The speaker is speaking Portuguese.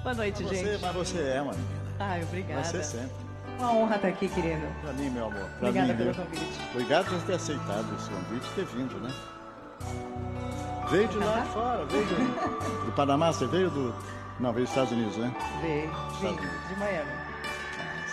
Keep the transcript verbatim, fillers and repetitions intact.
Boa noite, mas gente. Você, mas você é uma menina. Ai, obrigada. Vai ser sempre. Uma honra estar aqui, querido. Pra mim, meu amor. Pra Obrigada mim, pelo viu? convite. Obrigado por ter aceitado esse convite e ter vindo, né? Veio de lá de fora, veio do, do Panamá, você veio do... Não, veio dos Estados Unidos, né? Veio, Estados vim, Unidos. de Miami.